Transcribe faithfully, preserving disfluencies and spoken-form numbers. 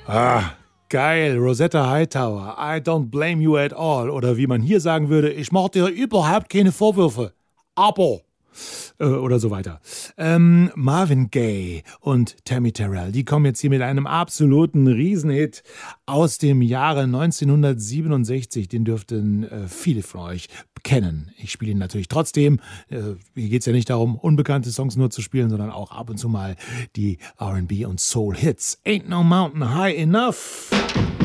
Ah, geil, Rosetta Hightower, I don't blame you at all. Oder wie man hier sagen würde, ich mache dir überhaupt keine Vorwürfe. Aber... Äh, oder so weiter. Ähm, Marvin Gaye und Tammy Terrell, die kommen jetzt hier mit einem absoluten Riesenhit aus dem Jahre neunzehnhundertsiebenundsechzig. Den dürften äh, viele von euch kennen. Ich spiele ihn natürlich trotzdem. Äh, hier geht es ja nicht darum, unbekannte Songs nur zu spielen, sondern auch ab und zu mal die R and B und Soul Hits. Ain't no mountain high enough.